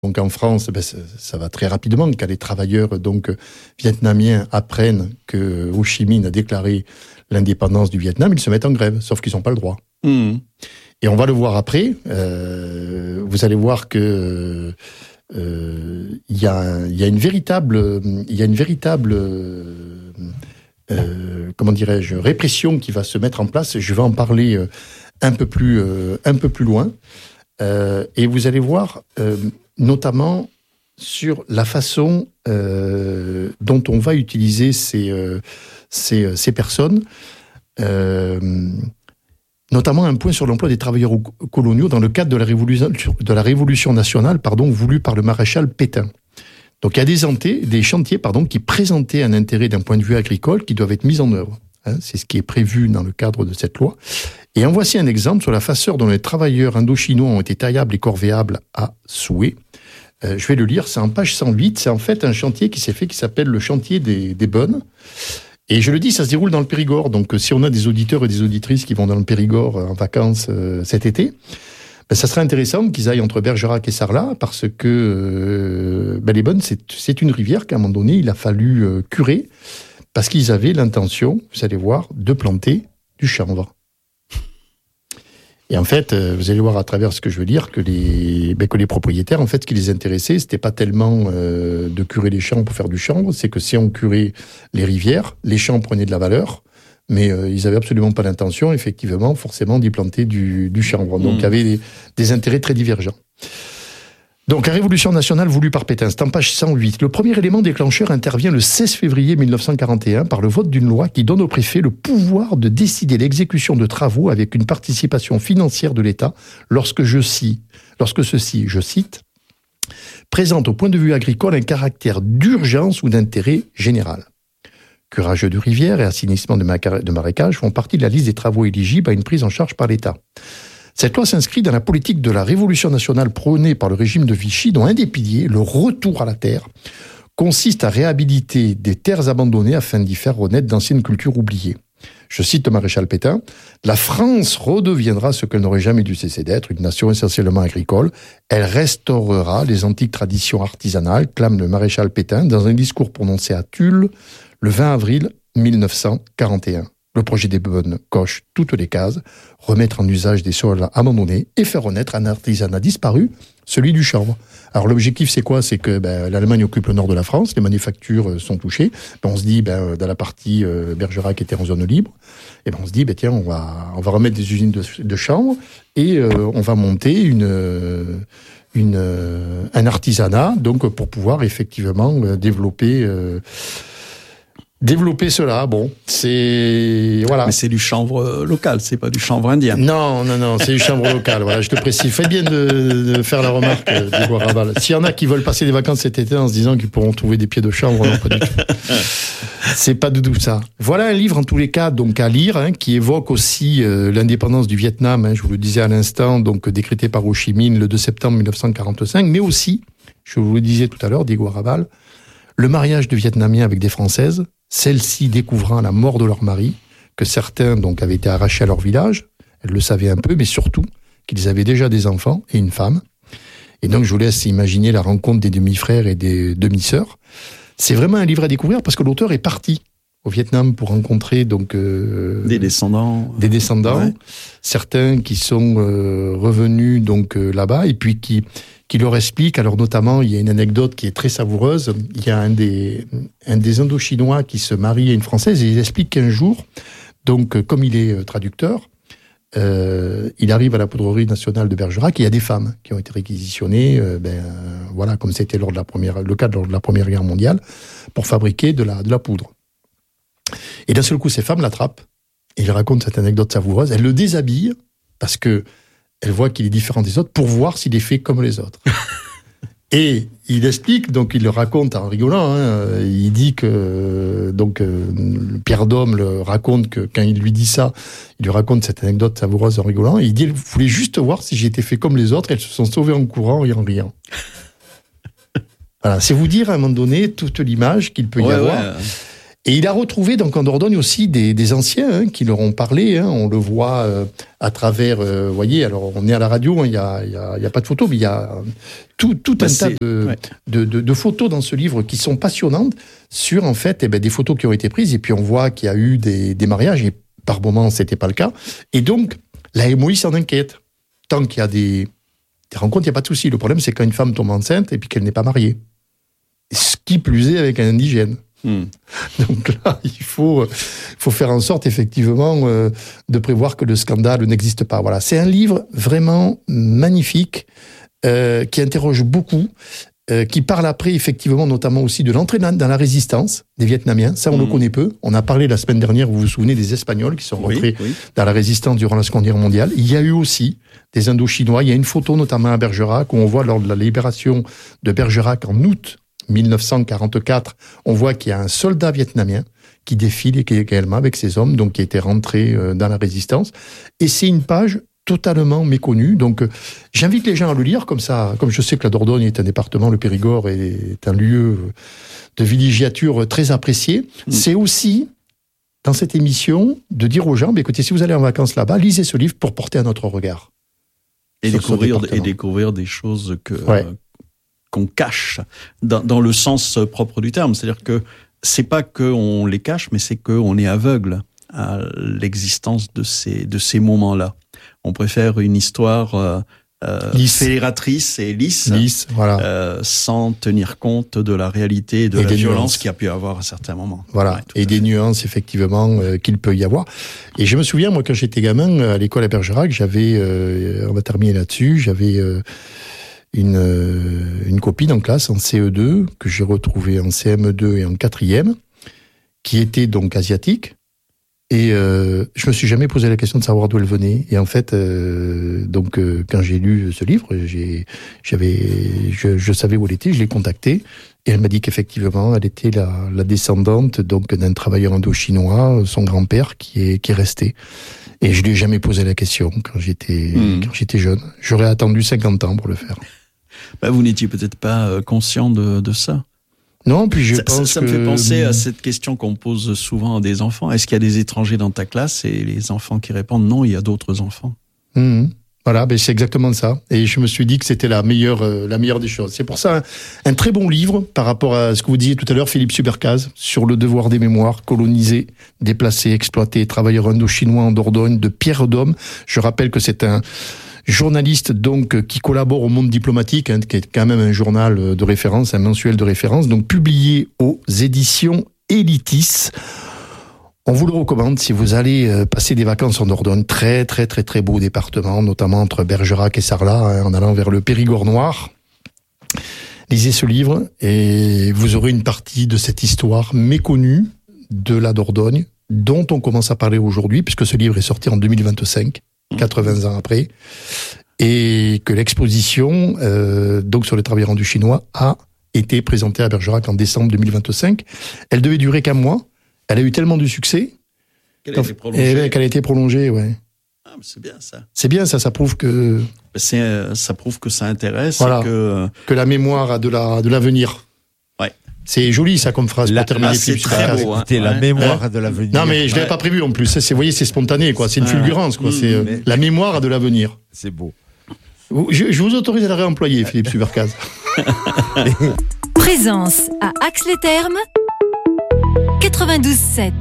Donc en France, ça va très rapidement. Quand les travailleurs vietnamiens apprennent que Ho Chi Minh a déclaré l'indépendance du Vietnam, ils se mettent en grève, sauf qu'ils n'ont pas le droit. Et on va le voir après. Vous allez voir que il y a une véritable comment dirais-je, répression qui va se mettre en place. Je vais en parler un peu plus loin. Et vous allez voir, notamment sur la façon dont on va utiliser ces personnes, notamment un point sur l'emploi des travailleurs coloniaux dans le cadre de la révolution nationale, voulue par le maréchal Pétain. Donc il y a des chantiers qui présentaient un intérêt d'un point de vue agricole qui doivent être mis en œuvre. C'est ce qui est prévu dans le cadre de cette loi. Et en voici un exemple sur la façon dont les travailleurs indochinois ont été taillables et corvéables à souhait. Je vais le lire, c'est en page 108. C'est en fait un chantier qui s'appelle le chantier des Bonnes. Et je le dis, ça se déroule dans le Périgord. Donc si on a des auditeurs et des auditrices qui vont dans le Périgord en vacances cet été, ça serait intéressant qu'ils aillent entre Bergerac et Sarlat, parce que les Bonnes, c'est une rivière qu'à un moment donné, il a fallu curer, parce qu'ils avaient l'intention, vous allez voir, de planter du chanvre. Et en fait, vous allez voir à travers ce que je veux dire, que les propriétaires, en fait, ce qui les intéressait, c'était pas tellement de curer les champs pour faire du chanvre, c'est que si on curait les rivières, les champs prenaient de la valeur, mais ils avaient absolument pas l'intention, effectivement, forcément, d'y planter du chanvre. Donc, il y avait des intérêts très divergents. Donc, la Révolution nationale voulue par Pétain, c'est en page 108. Le premier élément déclencheur intervient le 16 février 1941 par le vote d'une loi qui donne au préfet le pouvoir de décider l'exécution de travaux avec une participation financière de l'État lorsque ceci, je cite, présente au point de vue agricole un caractère d'urgence ou d'intérêt général. Curage de rivières et assainissement de marécages font partie de la liste des travaux éligibles à une prise en charge par l'État. Cette loi s'inscrit dans la politique de la Révolution nationale prônée par le régime de Vichy, dont un des piliers, le retour à la terre, consiste à réhabiliter des terres abandonnées afin d'y faire renaître d'anciennes cultures oubliées. Je cite le maréchal Pétain, « La France redeviendra ce qu'elle n'aurait jamais dû cesser d'être, une nation essentiellement agricole. Elle restaurera les antiques traditions artisanales », clame le maréchal Pétain dans un discours prononcé à Tulle le 20 avril 1941. Le projet des Bonnes coche toutes les cases, remettre en usage des sols abandonnés et faire renaître un artisanat disparu, celui du chanvre. Alors l'objectif c'est quoi ? C'est que l'Allemagne occupe le nord de la France, les manufactures sont touchées. On se dit, dans la partie Bergerac qui était en zone libre, et on se dit, tiens, on va remettre des usines de chanvre et on va monter un artisanat, donc pour pouvoir effectivement développer cela. Bon, c'est voilà. Mais c'est du chanvre local, c'est pas du chanvre indien. Non, c'est du chanvre local. Voilà, je te précise. Fais bien de faire la remarque, Diego Raval. S'il y en a qui veulent passer des vacances cet été en se disant qu'ils pourront trouver des pieds de chanvre, non, pas du tout. C'est pas du tout ça. Voilà un livre en tous les cas donc à lire, qui évoque aussi l'indépendance du Vietnam. Je vous le disais à l'instant, donc décrété par Ho Chi Minh le 2 septembre 1945, mais aussi, je vous le disais tout à l'heure, Diego Raval, le mariage de Vietnamiens avec des Françaises. Celles-ci découvrant à la mort de leur mari que certains avaient été arrachés à leur village, elles le savaient un peu, mais surtout qu'ils avaient déjà des enfants et une femme. Et donc je vous laisse imaginer la rencontre des demi-frères et des demi-sœurs. C'est vraiment un livre à découvrir parce que l'auteur est parti au Vietnam pour rencontrer des descendants, ouais. Certains qui sont revenus là-bas et puis qui leur explique, alors notamment, il y a une anecdote qui est très savoureuse, il y a un des Indochinois qui se marie à une Française et il explique qu'un jour, comme il est traducteur, il arrive à la poudrerie nationale de Bergerac et il y a des femmes qui ont été réquisitionnées, comme c'était le cas lors de la Première Guerre mondiale, pour fabriquer de la poudre. Et d'un seul coup, ces femmes l'attrapent et il raconte cette anecdote savoureuse, elles le déshabillent parce que elle voit qu'il est différent des autres pour voir s'il est fait comme les autres. Et il explique, donc il le raconte en rigolant, il dit que Pierre Dôme le raconte que quand il lui dit ça, il lui raconte cette anecdote savoureuse en rigolant, et il dit, vous voulez juste voir si j'étais fait comme les autres, elles se sont sauvées en courant et en riant. Voilà, c'est vous dire à un moment donné toute l'image qu'il peut y avoir. Ouais. Et il a retrouvé donc en Dordogne aussi des anciens qui leur ont parlé. On le voit à travers, vous voyez, alors on est à la radio, il y a pas de photos, mais il y a tout un tas de photos dans ce livre qui sont passionnantes sur en fait des photos qui ont été prises. Et puis on voit qu'il y a eu des mariages et par moments c'était pas le cas. Et donc la MOI s'en inquiète. Tant qu'il y a des rencontres, il n'y a pas de souci. Le problème c'est quand une femme tombe enceinte et puis qu'elle n'est pas mariée. Ce qui plus est avec un indigène. Donc là, il faut faire en sorte effectivement de prévoir que le scandale n'existe pas. Voilà, c'est un livre vraiment magnifique qui interroge beaucoup, qui parle après effectivement notamment aussi de l'entrée dans la résistance des Vietnamiens. Ça, on le connaît peu. On a parlé la semaine dernière, vous vous souvenez, des Espagnols qui sont rentrés dans la résistance durant la Seconde Guerre mondiale. Il y a eu aussi des Indochinois. Il y a une photo notamment à Bergerac où on voit lors de la libération de Bergerac en août 1944, on voit qu'il y a un soldat vietnamien qui défile également avec ses hommes, donc qui était rentré dans la résistance. Et c'est une page totalement méconnue. Donc, j'invite les gens à le lire comme ça. Comme je sais que la Dordogne est un département, le Périgord est un lieu de villégiature très apprécié. C'est aussi, dans cette émission, de dire aux gens, écoutez, si vous allez en vacances là-bas, lisez ce livre pour porter un autre regard. Et découvrir des choses qu'on cache dans le sens propre du terme. C'est-à-dire que c'est pas qu'on les cache, mais c'est qu'on est aveugle à l'existence de ces moments-là. On préfère une histoire fédératrice et lisse voilà. Sans tenir compte de la réalité et de la violence qu'il y a pu avoir à certains moments. Voilà, et des nuances effectivement qu'il peut y avoir. Et je me souviens, moi, quand j'étais gamin, à l'école à Bergerac, on va terminer là-dessus, j'avais une copine en classe, en CE2, que j'ai retrouvée en CM2 et en 4e, qui était donc asiatique. Et je me suis jamais posé la question de savoir d'où elle venait. Et en fait, quand j'ai lu ce livre, je savais où elle était, je l'ai contactée. Et elle m'a dit qu'effectivement, elle était la descendante donc d'un travailleur indo-chinois, son grand-père, qui est resté. Et je lui ai jamais posé la question quand j'étais jeune. J'aurais attendu 50 ans pour le faire. Vous n'étiez peut-être pas conscient de ça. Non, puis ça me fait penser à cette question qu'on pose souvent à des enfants. Est-ce qu'il y a des étrangers dans ta classe? Et les enfants qui répondent non, il y a d'autres enfants. Voilà, c'est exactement ça. Et je me suis dit que c'était la meilleure des choses. C'est pour ça un très bon livre par rapport à ce que vous disiez tout à l'heure, Philippe Subercase, sur le devoir des mémoires, colonisés, déplacés, exploités, travailleurs indo-chinois en Dordogne, de Pierre Dôme. Je rappelle que c'est un journaliste donc qui collabore au Monde diplomatique, qui est quand même un journal de référence, un mensuel de référence, donc publié aux éditions Elitis. On vous le recommande si vous allez passer des vacances en Dordogne. Très très très très beau département, notamment entre Bergerac et Sarlat, en allant vers le Périgord noir. Lisez ce livre et vous aurez une partie de cette histoire méconnue de la Dordogne, dont on commence à parler aujourd'hui, puisque ce livre est sorti en 2025. 80 ans après, et que l'exposition donc sur les travailleurs indo-chinois a été présentée à Bergerac en décembre 2025. Elle devait durer qu'un mois. Elle a eu tellement de succès qu'elle a été prolongée. Ouais. Ah, mais c'est bien ça. C'est bien ça. Ça prouve que ça prouve que ça intéresse. Voilà. Et que la mémoire a de l'avenir. Ouais. C'est joli ça comme phrase pour terminer. C'est très beau. C'était la mémoire de l'avenir. Non mais je l'avais pas prévu en plus. Vous voyez, c'est spontané quoi. C'est une fulgurance quoi. C'est la mémoire a de l'avenir. C'est beau. Je vous autorise à la réemployer, Philippe Subercase. Présence à Ax-les-Thermes 92.7.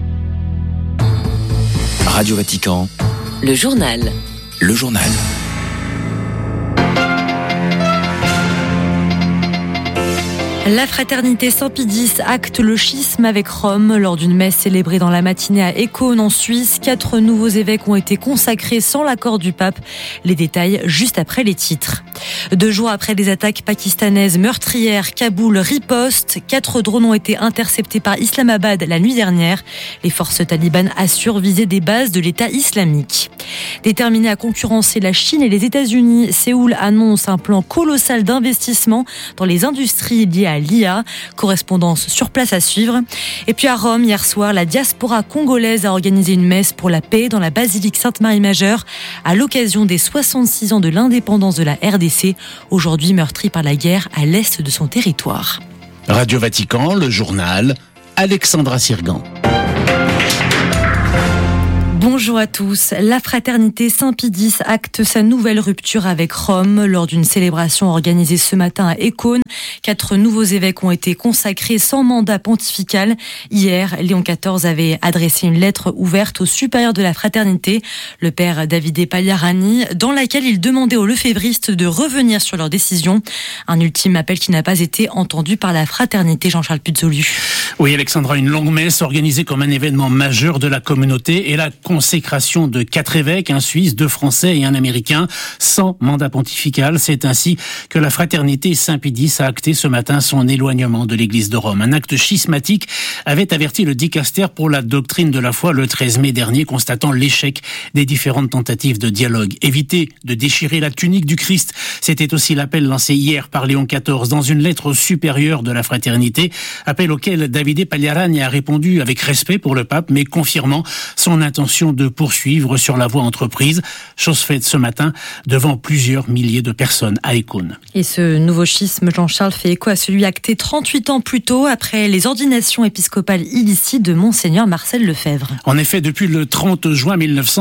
Radio Vatican. Le journal. Le journal. La fraternité Saint-Pidis acte le schisme avec Rome. Lors d'une messe célébrée dans la matinée à Écône en Suisse, 4 nouveaux évêques ont été consacrés sans l'accord du pape. Les détails juste après les titres. 2 jours après des attaques pakistanaises meurtrières, Kaboul riposte. 4 drones ont été interceptés par Islamabad la nuit dernière. Les forces talibanes assurent viser des bases de l'État islamique. Déterminé à concurrencer la Chine et les États-Unis, Séoul annonce un plan colossal d'investissement dans les industries liées à l'IA. Correspondance sur place à suivre. Et puis à Rome, hier soir, la diaspora congolaise a organisé une messe pour la paix dans la basilique Sainte-Marie-Majeure à l'occasion des 66 ans de l'indépendance de la RDC, aujourd'hui meurtrie par la guerre à l'est de son territoire. Radio Vatican, le journal, Alexandra Sirgan. Bonjour à tous. La fraternité Saint-Pie-X acte sa nouvelle rupture avec Rome lors d'une célébration organisée ce matin à Écône. 4 nouveaux évêques ont été consacrés sans mandat pontifical. Hier, Léon XIV avait adressé une lettre ouverte au supérieur de la fraternité, le père Davide Pagliarani, dans laquelle il demandait aux lefévristes de revenir sur leur décision. Un ultime appel qui n'a pas été entendu par la fraternité. Jean-Charles Puzolu. Oui, Alexandra, une longue messe organisée comme un événement majeur de la communauté et la consécration de 4 évêques, un Suisse, 2 Français et un Américain, sans mandat pontifical. C'est ainsi que la fraternité Saint-Pie-X a acté ce matin son éloignement de l'église de Rome. Un acte schismatique avait averti le dicaster pour la doctrine de la foi le 13 mai dernier, constatant l'échec des différentes tentatives de dialogue. Éviter de déchirer la tunique du Christ, c'était aussi l'appel lancé hier par Léon XIV dans une lettre au supérieur de la fraternité, appel auquel Davide Pagliarani a répondu avec respect pour le pape, mais confirmant son intention de poursuivre sur la voie entreprise, chose faite ce matin devant plusieurs milliers de personnes à Écône. Et ce nouveau schisme, Jean-Charles, fait écho à celui acté 38 ans plus tôt après les ordinations épiscopales illicites de Monseigneur Marcel Lefebvre. En effet, depuis le 30 juin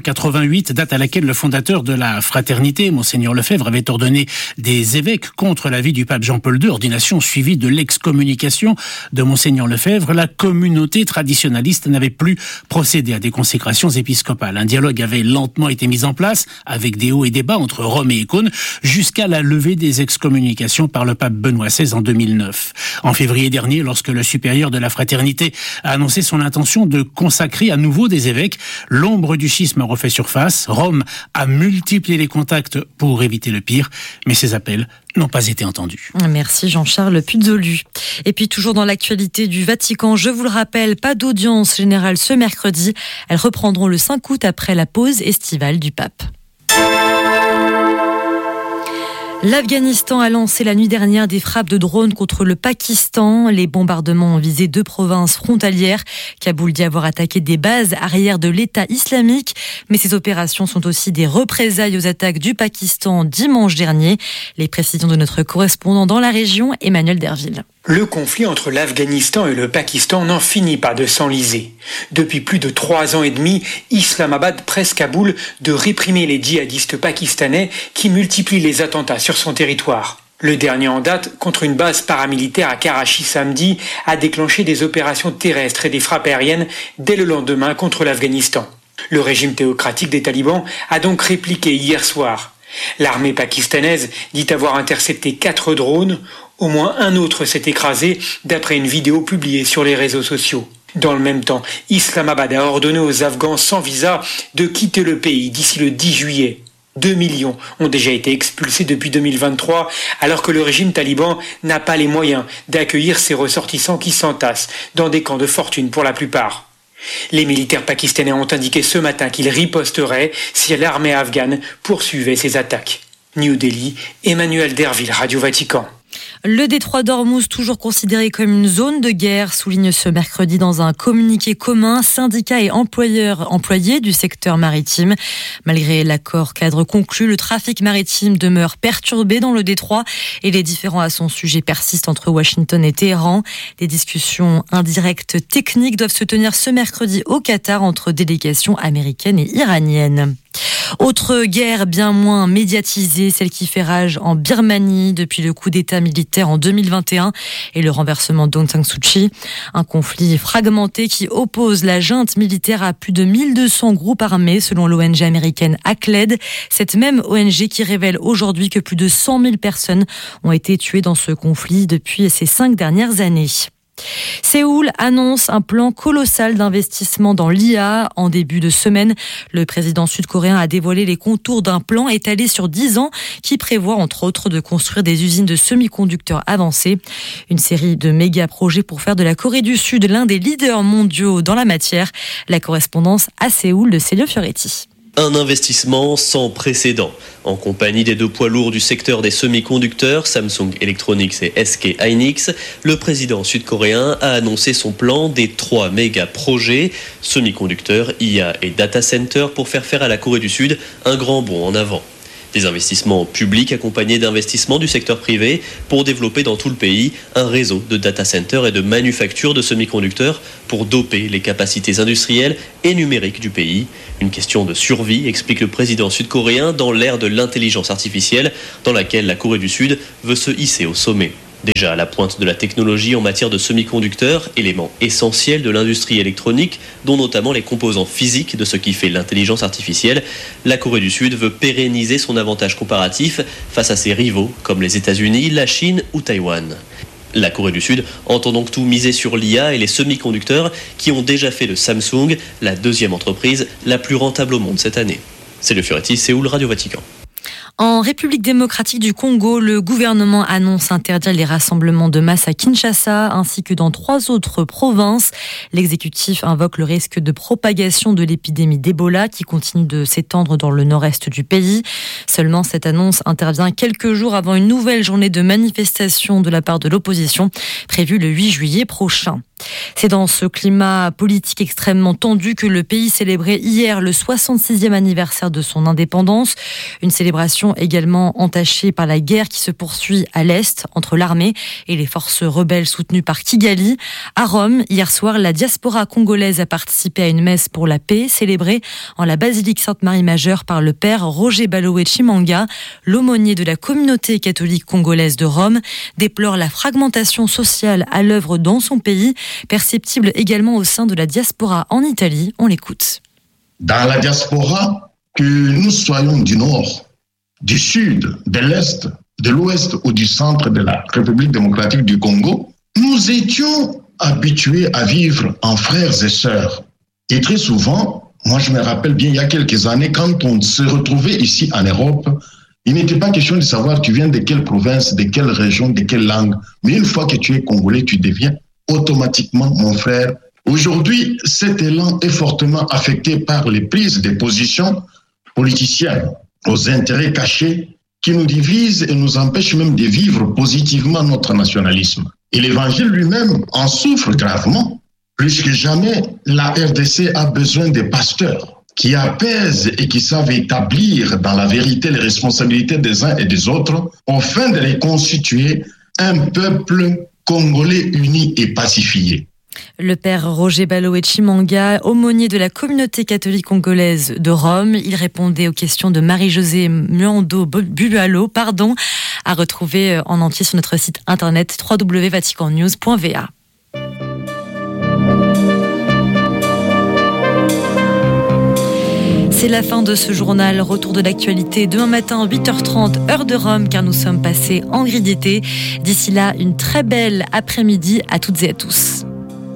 1988, date à laquelle le fondateur de la fraternité, Monseigneur Lefebvre, avait ordonné des évêques contre l'avis du pape Jean-Paul II, ordination suivie de l'excommunication de Monseigneur Lefebvre, la communauté traditionnaliste n'avait plus procédé à des consécrations épiscopales. Un dialogue avait lentement été mis en place, avec des hauts et des bas entre Rome et Écône, jusqu'à la levée des excommunications par le pape Benoît XVI en 2009. En février dernier, lorsque le supérieur de la fraternité a annoncé son intention de consacrer à nouveau des évêques, l'ombre du schisme refait surface. Rome a multiplié les contacts pour éviter le pire, mais ces appels n'ont pas été entendus. Merci Jean-Charles Puzolu. Et puis toujours dans l'actualité du Vatican, je vous le rappelle, pas d'audience générale ce mercredi. Elles reprendront le 5 août après la pause estivale du pape. L'Afghanistan a lancé la nuit dernière des frappes de drones contre le Pakistan. Les bombardements ont visé 2 provinces frontalières. Kaboul dit avoir attaqué des bases arrière de l'État islamique. Mais ces opérations sont aussi des représailles aux attaques du Pakistan dimanche dernier. Les précisions de notre correspondant dans la région, Emmanuel Derville. Le conflit entre l'Afghanistan et le Pakistan n'en finit pas de s'enliser. Depuis plus de 3 ans et demi, Islamabad presse Kaboul de réprimer les djihadistes pakistanais qui multiplient les attentats sur son territoire. Le dernier en date, contre une base paramilitaire à Karachi samedi, a déclenché des opérations terrestres et des frappes aériennes dès le lendemain contre l'Afghanistan. Le régime théocratique des talibans a donc répliqué hier soir. L'armée pakistanaise dit avoir intercepté 4 drones. Au moins un autre s'est écrasé d'après une vidéo publiée sur les réseaux sociaux. Dans le même temps, Islamabad a ordonné aux Afghans sans visa de quitter le pays d'ici le 10 juillet. 2 millions ont déjà été expulsés depuis 2023, alors que le régime taliban n'a pas les moyens d'accueillir ses ressortissants qui s'entassent dans des camps de fortune pour la plupart. Les militaires pakistanais ont indiqué ce matin qu'ils riposteraient si l'armée afghane poursuivait ses attaques. New Delhi, Emmanuel Derville, Radio Vatican. Le détroit d'Ormuz, toujours considéré comme une zone de guerre, souligne ce mercredi dans un communiqué commun syndicats et employés du secteur maritime. Malgré l'accord cadre conclu, le trafic maritime demeure perturbé dans le détroit et les différends à son sujet persistent entre Washington et Téhéran. Des discussions indirectes techniques doivent se tenir ce mercredi au Qatar entre délégations américaines et iraniennes. Autre guerre bien moins médiatisée, celle qui fait rage en Birmanie depuis le coup d'État militaire en 2021 et le renversement d'Aung San Suu Kyi. Un conflit fragmenté qui oppose la junte militaire à plus de 1200 groupes armés selon l'ONG américaine ACLED. Cette même ONG qui révèle aujourd'hui que plus de 100 000 personnes ont été tuées dans ce conflit depuis ces 5 dernières années. Séoul annonce un plan colossal d'investissement dans l'IA. En début de semaine, le président sud-coréen a dévoilé les contours d'un plan étalé sur 10 ans qui prévoit entre autres de construire des usines de semi-conducteurs avancés. Une série de méga-projets pour faire de la Corée du Sud l'un des leaders mondiaux dans la matière. La correspondance à Séoul de Célio Fioretti. Un investissement sans précédent. En compagnie des 2 poids lourds du secteur des semi-conducteurs, Samsung Electronics et SK Hynix, le président sud-coréen a annoncé son plan des 3 méga-projets, semi-conducteurs, IA et data center, pour faire faire à la Corée du Sud un grand bond en avant. Des investissements publics accompagnés d'investissements du secteur privé pour développer dans tout le pays un réseau de data centers et de manufactures de semi-conducteurs pour doper les capacités industrielles et numériques du pays. Une question de survie, explique le président sud-coréen, dans l'ère de l'intelligence artificielle dans laquelle la Corée du Sud veut se hisser au sommet. Déjà à la pointe de la technologie en matière de semi-conducteurs, élément essentiel de l'industrie électronique, dont notamment les composants physiques de ce qui fait l'intelligence artificielle, la Corée du Sud veut pérenniser son avantage comparatif face à ses rivaux comme les États-Unis, la Chine ou Taïwan. La Corée du Sud entend donc tout miser sur l'IA et les semi-conducteurs qui ont déjà fait de Samsung la deuxième entreprise la plus rentable au monde cette année. C'est le Fioretti, Séoul, Radio Vatican. En République démocratique du Congo, le gouvernement annonce interdire les rassemblements de masse à Kinshasa ainsi que dans 3 autres provinces. L'exécutif invoque le risque de propagation de l'épidémie d'Ebola qui continue de s'étendre dans le nord-est du pays. Seulement, cette annonce intervient quelques jours avant une nouvelle journée de manifestation de la part de l'opposition prévue le 8 juillet prochain. C'est dans ce climat politique extrêmement tendu que le pays célébrait hier le 66e anniversaire de son indépendance. Une célébration également entachée par la guerre qui se poursuit à l'Est entre l'armée et les forces rebelles soutenues par Kigali. À Rome, hier soir, la diaspora congolaise a participé à une messe pour la paix célébrée en la basilique Sainte-Marie-Majeure par le père Roger Baloé Chimanga. L'aumônier de la communauté catholique congolaise de Rome déplore la fragmentation sociale à l'œuvre dans son pays, perceptible également au sein de la diaspora en Italie. On l'écoute. Dans la diaspora, que nous soyons du nord, du sud, de l'est, de l'ouest ou du centre de la République démocratique du Congo, nous étions habitués à vivre en frères et sœurs. Et très souvent, moi je me rappelle bien il y a quelques années, quand on se retrouvait ici en Europe, il n'était pas question de savoir tu viens de quelle province, de quelle région, de quelle langue. Mais une fois que tu es congolais, tu deviens automatiquement mon frère. Aujourd'hui, cet élan est fortement affecté par les prises de position politiciennes aux intérêts cachés qui nous divisent et nous empêchent même de vivre positivement notre nationalisme. Et l'Évangile lui-même en souffre gravement. Plus que jamais, la RDC a besoin de pasteurs qui apaisent et qui savent établir dans la vérité les responsabilités des uns et des autres afin de les constituer un peuple congolais uni et pacifié. Le père Roger Baloé Chimanga, aumônier de la communauté catholique congolaise de Rome, il répondait aux questions de Marie-Josée Muando-Bualo, à retrouver en entier sur notre site internet www.vaticannews.va. C'est la fin de ce journal. Retour de l'actualité demain matin, 8h30, heure de Rome, car nous sommes passés en grille d'été. D'ici là, une très belle après-midi à toutes et à tous.